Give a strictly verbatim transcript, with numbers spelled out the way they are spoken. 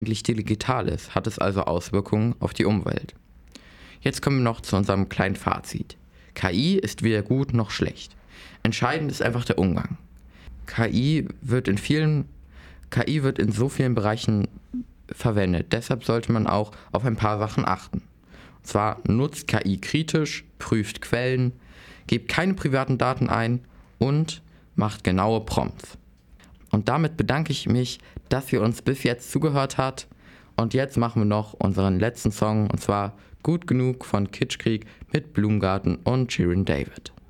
eigentlich digital ist, hat es also Auswirkungen auf die Umwelt. Jetzt kommen wir noch zu unserem kleinen Fazit. K I ist weder gut noch schlecht. Entscheidend ist einfach der Umgang. K I wird in vielen, K I wird in so vielen Bereichen verwendet. Deshalb sollte man auch auf ein paar Sachen achten. Und zwar nutzt K I kritisch, prüft Quellen, gebt keine privaten Daten ein und macht genaue Prompts. Und damit bedanke ich mich, dass ihr uns bis jetzt zugehört habt. Und jetzt machen wir noch unseren letzten Song, und zwar Gut genug von Kitschkrieg mit Blumengarten und Shirin David.